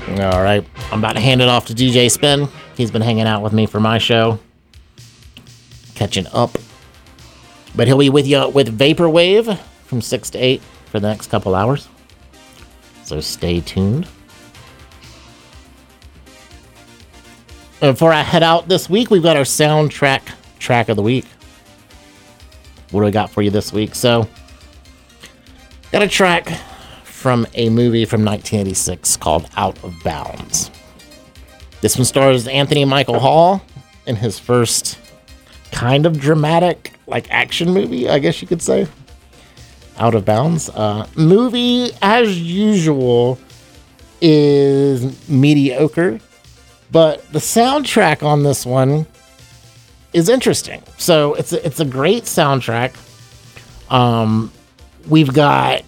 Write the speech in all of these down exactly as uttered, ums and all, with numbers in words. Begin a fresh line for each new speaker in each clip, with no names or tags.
All right, I'm about to hand it off to D J Spin. He's been hanging out with me for my show, catching up. But he'll be with you with Vaporwave from six to eight for the next couple hours. So stay tuned. And before I head out this week, we've got our soundtrack track of the week. What do we got for you this week? So, got a track from a movie from nineteen eighty-six called Out of Bounds. This one stars Anthony Michael Hall in his first kind of dramatic, like, action movie, I guess you could say. Out of Bounds. Uh, movie, as usual, is mediocre, but the soundtrack on this one is interesting. So it's a, it's a great soundtrack. Um, we've got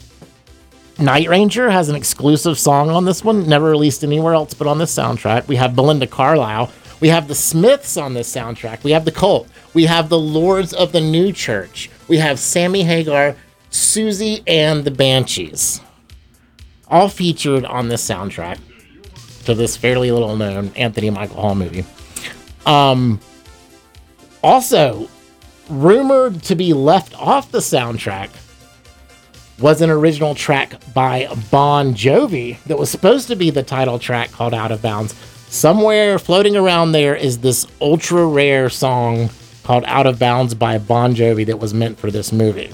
Night Ranger has an exclusive song on this one, never released anywhere else but on this soundtrack. We have Belinda Carlisle. We have the Smiths on this soundtrack. We have the Cult. We have the Lords of the New Church. We have Sammy Hagar, Susie, and the Banshees, all featured on this soundtrack to this fairly little known Anthony Michael Hall movie. Um, also, rumored to be left off the soundtrack was an original track by Bon Jovi that was supposed to be the title track called Out of Bounds. Somewhere floating around there is this ultra rare song called Out of Bounds by Bon Jovi that was meant for this movie.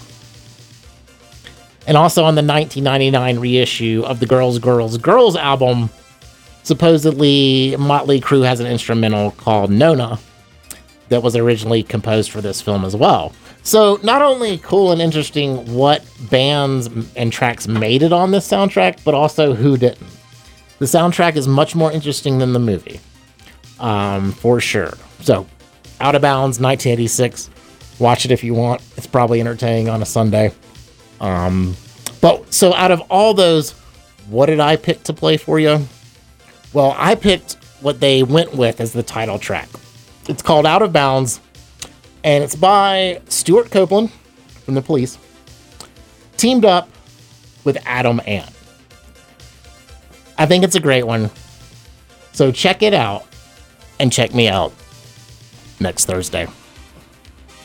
And also on the nineteen ninety-nine reissue of the Girls, Girls, Girls album, supposedly Motley Crue has an instrumental called Nona that was originally composed for this film as well. So not only cool and interesting what bands and tracks made it on this soundtrack, but also who didn't. The soundtrack is much more interesting than the movie, um, for sure. So, Out of Bounds, nineteen eighty-six. Watch it if you want. It's probably entertaining on a Sunday. Um, but so out of all those, what did I pick to play for you? Well, I picked what they went with as the title track. It's called Out of Bounds, and it's by Stuart Copeland from The Police, teamed up with Adam Ant. I think it's a great one. So check it out, and check me out next Thursday.